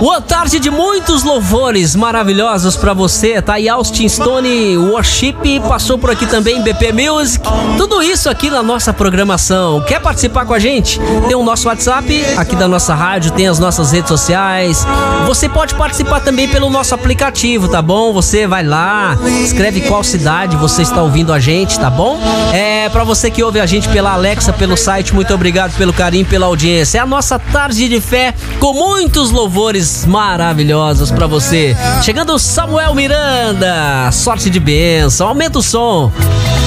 Boa tarde de muitos louvores maravilhosos pra você, tá? E Austin Stone Worship passou por aqui também, BP Music. Tudo isso aqui na nossa programação. Quer participar com a gente? Tem o nosso WhatsApp aqui da nossa rádio, tem as nossas redes sociais. Você pode participar também pelo nosso aplicativo, tá bom? Você vai lá, escreve qual cidade você está ouvindo a gente, tá bom? Pra você que ouve a gente pela Alexa, pelo site, muito obrigado pelo carinho, pela audiência. É a nossa tarde de fé com muitos louvores maravilhosos pra você. Chegando o Samuel Miranda, sorte de bênção, aumenta o som.